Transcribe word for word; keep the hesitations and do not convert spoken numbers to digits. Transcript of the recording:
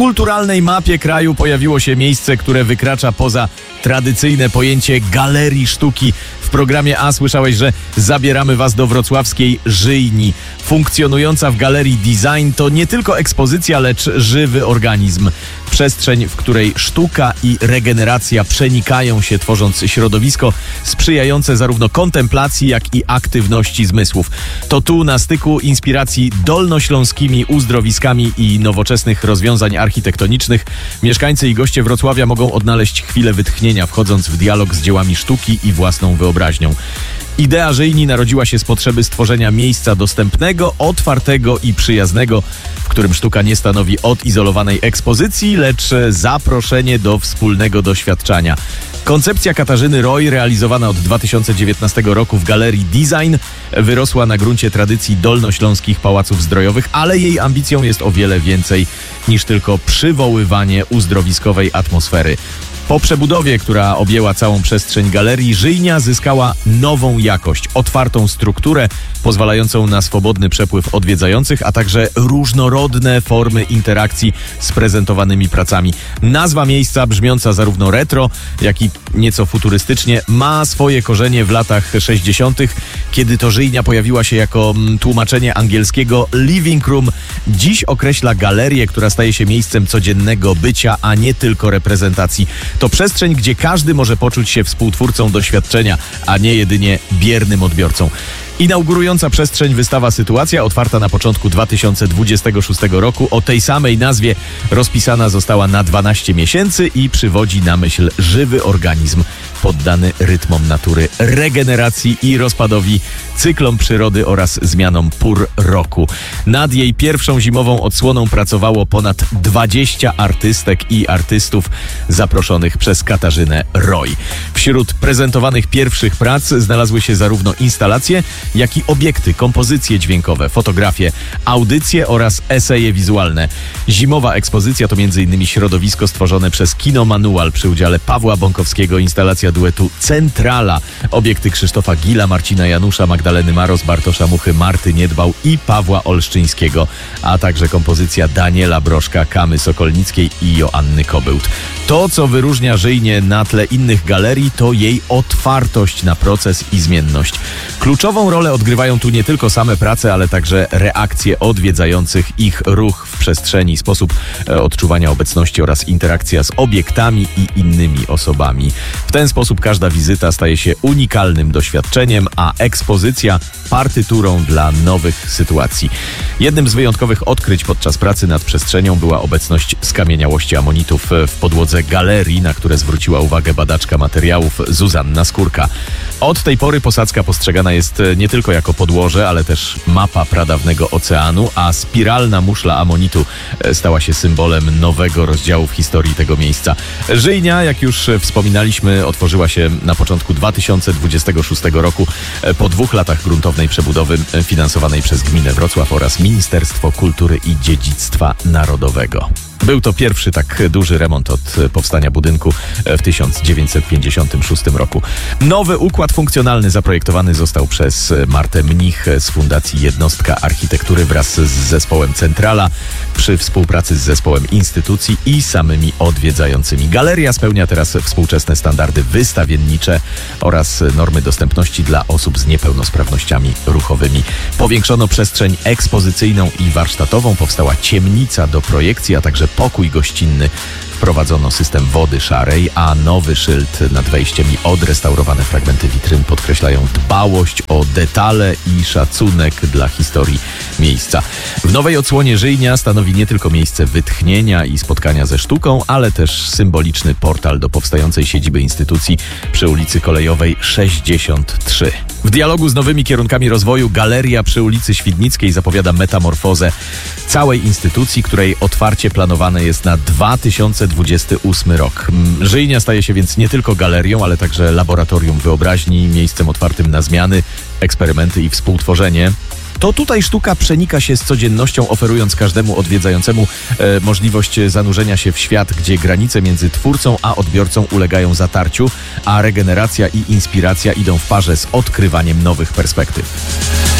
kulturalnej mapie kraju pojawiło się miejsce, które wykracza poza tradycyjne pojęcie galerii sztuki. W programie A słyszałeś, że zabieramy was do wrocławskiej Żyjni. Funkcjonująca w galerii Design to nie tylko ekspozycja, lecz żywy organizm. Przestrzeń, w której sztuka i regeneracja przenikają się, tworząc środowisko sprzyjające zarówno kontemplacji, jak i aktywności zmysłów. To tu, na styku inspiracji dolnośląskimi uzdrowiskami i nowoczesnych rozwiązań architektonicznych, mieszkańcy i goście Wrocławia mogą odnaleźć chwilę wytchnienia, wchodząc w dialog z dziełami sztuki i własną wyobraźnią. Idea Żyjni narodziła się z potrzeby stworzenia miejsca dostępnego, otwartego i przyjaznego, w którym sztuka nie stanowi odizolowanej ekspozycji, lecz zaproszenie do wspólnego doświadczenia. Koncepcja Katarzyny Roy, realizowana od dwa tysiące dziewiętnastego roku w galerii Design, wyrosła na gruncie tradycji dolnośląskich pałaców zdrojowych, ale jej ambicją jest o wiele więcej niż tylko przywoływanie uzdrowiskowej atmosfery. Po przebudowie, która objęła całą przestrzeń galerii, Żyjnia zyskała nową jakość, otwartą strukturę pozwalającą na swobodny przepływ odwiedzających, a także różnorodne formy interakcji z prezentowanymi pracami. Nazwa miejsca, brzmiąca zarówno retro, jak i nieco futurystycznie, ma swoje korzenie w latach sześćdziesiątych, kiedy to Żyjnia pojawiła się jako tłumaczenie angielskiego living room. Dziś określa galerię, która staje się miejscem codziennego bycia, a nie tylko reprezentacji. To przestrzeń, gdzie każdy może poczuć się współtwórcą doświadczenia, a nie jedynie biernym odbiorcą. Inaugurująca przestrzeń wystawa Sytuacja, otwarta na początku dwa tysiące dwudziestego szóstego roku, o tej samej nazwie rozpisana została na dwanaście miesięcy i przywodzi na myśl żywy organizm poddany rytmom natury, regeneracji i rozpadowi, cyklom przyrody oraz zmianom pór roku. Nad jej pierwszą zimową odsłoną pracowało ponad dwadzieścia artystek i artystów zaproszonych przez Katarzynę Roy. Wśród prezentowanych pierwszych prac znalazły się zarówno instalacje, jak i obiekty, kompozycje dźwiękowe, fotografie, audycje oraz eseje wizualne. Zimowa ekspozycja to między innymi środowisko stworzone przez Kino Manual przy udziale Pawła Bąkowskiego, instalacja duetu Centrala, obiekty Krzysztofa Gila, Marcina Janusza, Magdaleny Maros, Bartosza Muchy, Marty Niedbał i Pawła Olszczyńskiego, a także kompozycja Daniela Broszka, Kamy Sokolnickiej i Joanny Kobyłt. To, co wyróżnia Żyjnię na tle innych galerii, to jej otwartość na proces i zmienność. Kluczową rolę odgrywają tu nie tylko same prace, ale także reakcje odwiedzających, ich ruch w przestrzeni, sposób odczuwania obecności oraz interakcja z obiektami i innymi osobami. W ten sposób każda wizyta staje się unikalnym doświadczeniem, a ekspozycja partyturą dla nowych sytuacji. Jednym z wyjątkowych odkryć podczas pracy nad przestrzenią była obecność skamieniałości amonitów w podłodze galerii, na które zwróciła uwagę badaczka materiałów Zuzanna Skórka. Od tej pory posadzka postrzegana jest nie tylko jako podłoże, ale też mapa pradawnego oceanu, a spiralna muszla amonitu stała się symbolem nowego rozdziału w historii tego miejsca. Żyjnia, jak już wspominaliśmy, otworzyła się na początku dwa tysiące dwudziestego szóstego roku po dwóch latach gruntownej przebudowy finansowanej przez Gminę Wrocław oraz Ministerstwo Kultury i Dziedzictwa Narodowego. Był to pierwszy tak duży remont od powstania budynku w tysiąc dziewięćset pięćdziesiątym szóstym roku. Nowy układ funkcjonalny zaprojektowany został przez Martę Mnich z Fundacji Jednostka Architektury wraz z zespołem Centrala przy współpracy z zespołem instytucji i samymi odwiedzającymi. Galeria spełnia teraz współczesne standardy wystawiennicze oraz normy dostępności dla osób z niepełnosprawnościami ruchowymi. Powiększono przestrzeń ekspozycyjną i warsztatową, powstała ciemnica do projekcji, a także pokój gościnny. Wprowadzono system wody szarej, a nowy szyld nad wejściem i odrestaurowane fragmenty witryn podkreślają dbałość o detale i szacunek dla historii miejsca. W nowej odsłonie Żyjnia stanowi nie tylko miejsce wytchnienia i spotkania ze sztuką, ale też symboliczny portal do powstającej siedziby instytucji przy ulicy Kolejowej sześćdziesiąt trzy. W dialogu z nowymi kierunkami rozwoju galeria przy ulicy Świdnickiej zapowiada metamorfozę całej instytucji, której otwarcie planowane jest na dwa tysiące dwudziesty ósmy rok. Żyjnia staje się więc nie tylko galerią, ale także laboratorium wyobraźni, miejscem otwartym na zmiany, eksperymenty i współtworzenie. To tutaj sztuka przenika się z codziennością, oferując każdemu odwiedzającemu e, możliwość zanurzenia się w świat, gdzie granice między twórcą a odbiorcą ulegają zatarciu, a regeneracja i inspiracja idą w parze z odkrywaniem nowych perspektyw.